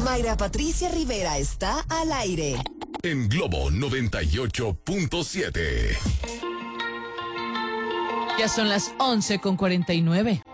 Mayra Patricia Rivera está al aire. En Globo 98.7. Ya son las 11:49.